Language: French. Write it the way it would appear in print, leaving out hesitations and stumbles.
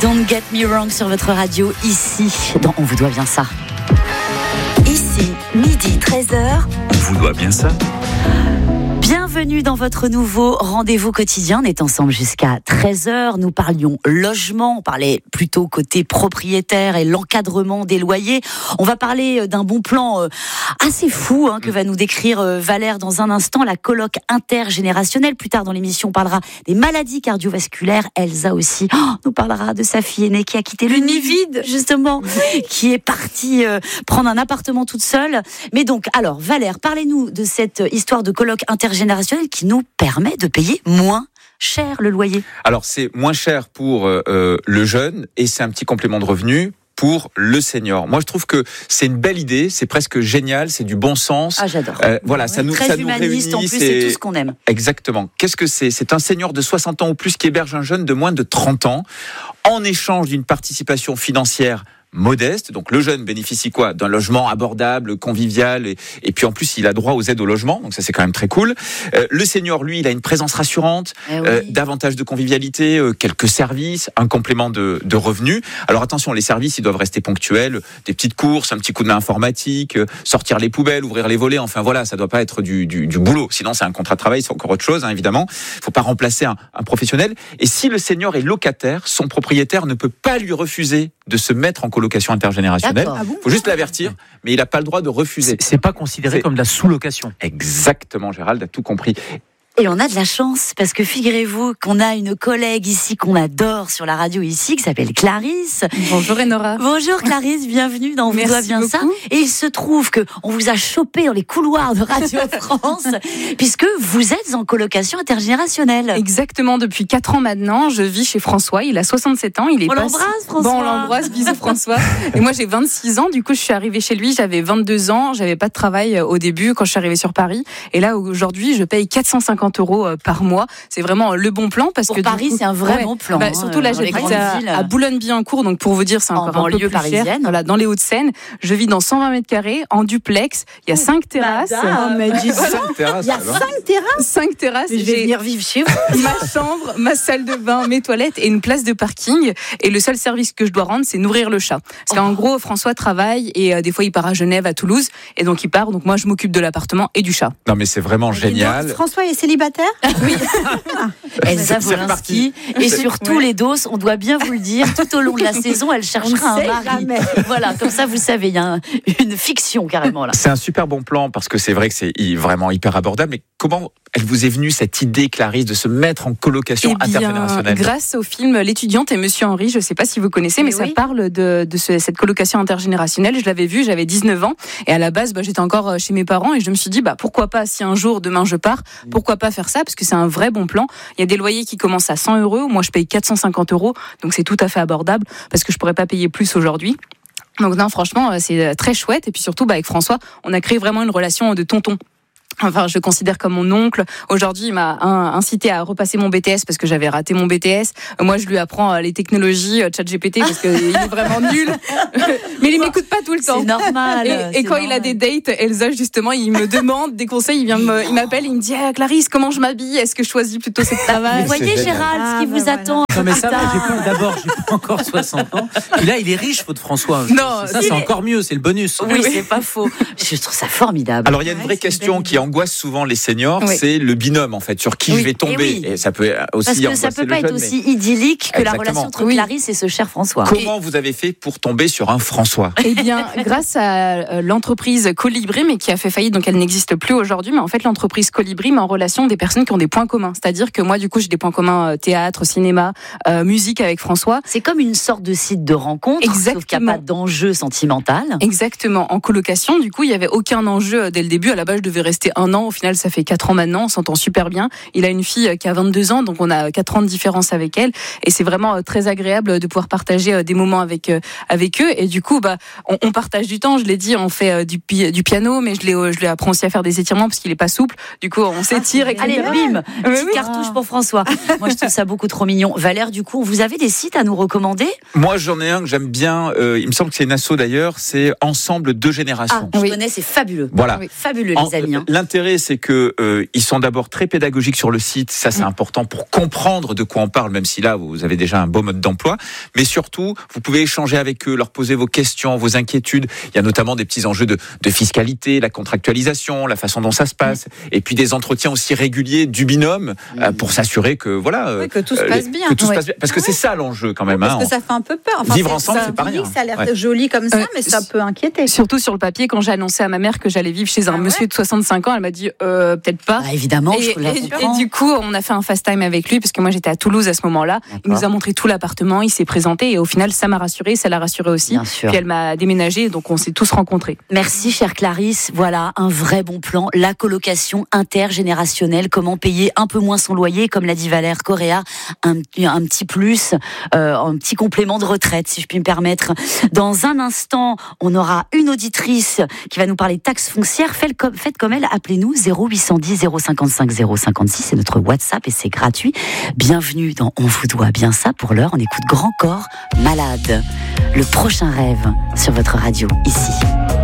Don't Get Me Wrong sur votre radio, ici, dans On vous doit bien ça. Ici, midi 13h. On vous doit bien ça. Bienvenue dans votre nouveau rendez-vous quotidien. On est ensemble jusqu'à 13h. Nous parlions logement. On parlait plutôt côté propriétaire et l'encadrement des loyers. On va parler d'un bon plan assez fou que va nous décrire Valère dans un instant. La colloque intergénérationnelle. Plus tard dans l'émission, on parlera des maladies cardiovasculaires. Elsa aussi nous parlera de sa fille aînée qui a quitté le nid vide, justement, qui est partie prendre un appartement toute seule. Mais donc, alors, Valère, parlez-nous de cette histoire de colloque intergénérationnelle qui nous permet de payer moins cher le loyer. Alors c'est moins cher pour le jeune et c'est un petit complément de revenu pour le senior. Moi, je trouve que c'est une belle idée, c'est presque génial, c'est du bon sens. Ah, j'adore. Voilà, ça nous humaniste, réunit. En plus, c'est tout ce qu'on aime. Exactement. Qu'est-ce que c'est ? C'est un senior de 60 ans ou plus qui héberge un jeune de moins de 30 ans en échange d'une participation financière modeste. Donc le jeune bénéficie quoi ? D'un logement abordable, convivial et puis en plus il a droit aux aides au logement, donc ça c'est quand même très cool. Le senior lui il a une présence rassurante, davantage de convivialité, quelques services, un complément de revenus. Alors attention, les services ils doivent rester ponctuels, des petites courses, un petit coup de main informatique, sortir les poubelles, ouvrir les volets, enfin voilà, ça doit pas être du boulot, sinon c'est un contrat de travail, c'est encore autre chose évidemment. Faut pas remplacer un professionnel. Et si le senior est locataire, son propriétaire ne peut pas lui refuser de se mettre en colocation intergénérationnelle. Il faut juste l'avertir, mais il n'a pas le droit de refuser. C'est pas considéré comme de la sous-location. Exactement, Gérald a tout compris. Et on a de la chance, parce que figurez-vous qu'on a une collègue ici qu'on adore sur la radio ici, qui s'appelle Clarisse. Bonjour Enora. Bonjour Clarisse, bienvenue dans On vous doit bien ça. Et il se trouve que on vous a chopé dans les couloirs de Radio France, puisque vous êtes en colocation intergénérationnelle. Exactement, depuis 4 ans maintenant, je vis chez François, il a 67 ans. On l'embrasse François. Bon, on l'embrasse, bisous François. Et moi j'ai 26 ans, du coup je suis arrivée chez lui, j'avais 22 ans, j'avais pas de travail au début quand je suis arrivée sur Paris. Et là aujourd'hui je paye 450 € par mois. C'est vraiment le bon plan parce pour que Paris, c'est un vrai bon plan. Surtout là, j'habite à Boulogne-Billancourt, donc pour vous dire, c'est encore un peu plus cher. Voilà, dans les Hauts-de-Seine, je vis dans 120 mètres carrés, en duplex. Il y a 5 terrasses. Il y a 5 terrasses. Mais je vais venir vivre chez vous. Ma chambre, ma salle de bain, mes toilettes et une place de parking. Et le seul service que je dois rendre, c'est nourrir le chat. Parce qu'en gros, François travaille et des fois, il part à Genève, à Toulouse. Et donc, il part. Donc, moi, je m'occupe de l'appartement et du chat. Non, mais c'est vraiment génial. François est célibataire ? Oui. Elsa Wolinski. Et surtout, les doses, on doit bien vous le dire, tout au long de la saison, elle cherchera un mari. Jamais. Voilà, comme ça, vous savez, il y a une fiction carrément là. C'est un super bon plan parce que c'est vrai que c'est vraiment hyper abordable. Mais comment elle vous est venue cette idée, Clarisse, de se mettre en colocation intergénérationnelle ? Grâce au film L'étudiante et Monsieur Henri, je ne sais pas si vous connaissez, mais ça parle de cette colocation intergénérationnelle. Je l'avais vue, j'avais 19 ans et à la base, j'étais encore chez mes parents et je me suis dit, pourquoi pas, si un jour, demain je pars, pourquoi pas faire ça, parce que c'est un vrai bon plan. Il y a des loyers qui commencent à 100 €, moi je paye 450 €, donc c'est tout à fait abordable parce que je pourrais pas payer plus aujourd'hui. Donc non, franchement, c'est très chouette. Et puis surtout, avec François, on a créé vraiment une relation de tonton. Enfin, je le considère comme mon oncle. Aujourd'hui, il m'a incité à repasser mon BTS parce que j'avais raté mon BTS. Moi, je lui apprends les technologies, ChatGPT, parce qu'il est vraiment nul. Mais il m'écoute pas tout le temps. C'est normal. Et quand il a des dates, Elsa, justement, il me demande des conseils. Il m'appelle, il me dit, Clarisse, comment je m'habille ? Est-ce que je choisis plutôt cette travail ? Vous voyez, Gérald, ce qui vous attend. Non, mais ça va, j'ai pas encore 60 ans. Et là, il est riche, votre François. Non, ça, c'est encore mieux, c'est le bonus. Oui, c'est pas faux. Je trouve ça formidable. Alors, il y a une vraie question qui angoisse souvent les seniors, c'est le binôme en fait, sur qui je vais tomber. Et ça peut aussi parce que ça peut pas être aussi idyllique que la relation entre Clarisse et ce cher François. Comment vous avez fait pour tomber sur un François ? Eh bien, grâce à l'entreprise Colibri, mais qui a fait faillite, donc elle n'existe plus aujourd'hui. Mais en fait, l'entreprise Colibri met en relation des personnes qui ont des points communs. C'est-à-dire que moi, du coup, j'ai des points communs théâtre, cinéma, musique avec François. C'est comme une sorte de site de rencontre, sauf qu'il n'y a pas d'enjeu sentimental. Exactement. En colocation, du coup, il n'y avait aucun enjeu dès le début. À la base, je devais rester 1 an. Au final, ça fait 4 ans maintenant. On s'entend super bien. Il a une fille qui a 22 ans, donc on a 4 ans de différence avec elle. Et c'est vraiment très agréable de pouvoir partager des moments avec eux. Et du coup, on partage du temps. Je l'ai dit, on fait du piano, mais je lui apprends aussi à faire des étirements parce qu'il est pas souple. Du coup, on s'étire. Allez, bim, petite cartouche pour François. Moi, je trouve ça beaucoup trop mignon. Valère, du coup, vous avez des sites à nous recommander ? Moi, j'en ai un que j'aime bien. Il me semble que c'est une asso d'ailleurs. C'est Ensemble 2 générations. Je connais, c'est fabuleux. Voilà. Fabuleux, les amis. l'intérêt, c'est que ils sont d'abord très pédagogiques sur le site. Ça, c'est important pour comprendre de quoi on parle, même si là, vous avez déjà un beau mode d'emploi. Mais surtout, vous pouvez échanger avec eux, leur poser vos questions, vos inquiétudes. Il y a notamment des petits enjeux de fiscalité, la contractualisation, la façon dont ça se passe, et puis des entretiens aussi réguliers du binôme pour s'assurer que voilà, que tout se passe bien. Que tout se passe bien. Parce que c'est ça l'enjeu quand même. Parce que ça fait un peu peur. Enfin, vivre ensemble, c'est pas rien. Ça a l'air joli comme ça, mais ça peut inquiéter. Surtout sur le papier, quand j'ai annoncé à ma mère que j'allais vivre chez un monsieur de 65 ans, elle m'a dit peut-être pas. Évidemment, et du coup, on a fait un fast time avec lui, parce que moi j'étais à Toulouse à ce moment-là. D'accord. Il nous a montré tout l'appartement, il s'est présenté, et au final, ça m'a rassurée, ça l'a rassurée aussi. Puis elle m'a déménagé, donc on s'est tous rencontrés. Merci, chère Clarisse. Voilà un vrai bon plan, la colocation intergénérationnelle. Comment payer un peu moins son loyer, comme l'a dit Valère Correa, un petit plus, un petit complément de retraite, si je puis me permettre. Dans un instant, on aura une auditrice qui va nous parler de taxes foncières. Faites comme elle, appelez-nous 0810 055 056, c'est notre WhatsApp et c'est gratuit. Bienvenue dans On vous doit bien ça. Pour l'heure, on écoute Grand Corps Malade. Le prochain rêve sur votre radio, ici.